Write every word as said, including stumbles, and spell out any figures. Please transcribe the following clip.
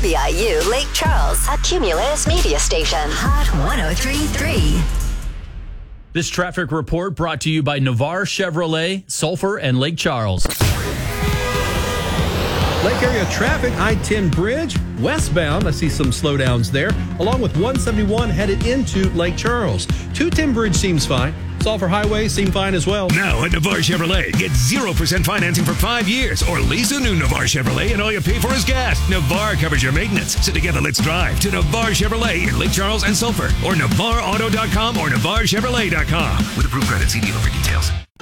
B I U Lake Charles, a Cumulus media station. Hot one oh three point three. This traffic report brought to you by Navarre Chevrolet, Sulphur, and Lake Charles. Lake area traffic, I ten bridge, westbound. I see some slowdowns there, along with one seventy-one headed into Lake Charles. two ten bridge seems fine. Sulphur Highway seem fine as well. Now at Navarre Chevrolet, get zero percent financing for five years or lease a new Navarre Chevrolet and all you pay for is gas. Navarre covers your maintenance. So together, let's drive to Navarre Chevrolet in Lake Charles and Sulphur or Navarre Auto dot com or Navarre Chevrolet dot com. With approved credit, see dealer for details.